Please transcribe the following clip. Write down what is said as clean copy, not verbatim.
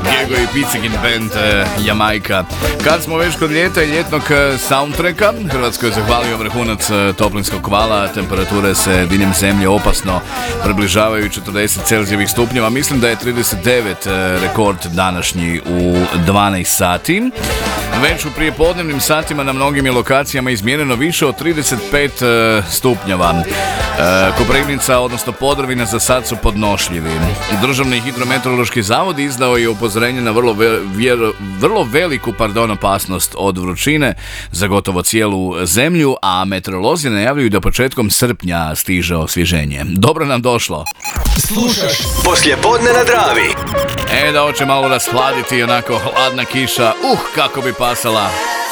Diego i Picigin band Jamajka. Kad smo već kod ljeta i ljetnog soundtracka, Hrvatskoj je zahvalio vrhunac toplinskog vala, temperature se diljem zemlje opasno približavaju 40 Celzijevih stupnjeva. Mislim da je 39 rekord današnji u 12 sati. Već u prijepodnevnim satima na mnogim je lokacijama izmjereno više od 35 stupnjeva. Koprivnica, odnosno Podravina, za sad su podnošljivi. Državni hidrometeorološki zavod izdao je upozorenje na vrlo veliku opasnost od vrućine za gotovo cijelu zemlju, a meteorolozi najavljuju da početkom srpnja stiže osvježenje. Dobro nam došlo. Slušaš Poslijepodne na Dravi. Da hoće malo rashladiti, onako hladna kiša, kako bi pasala.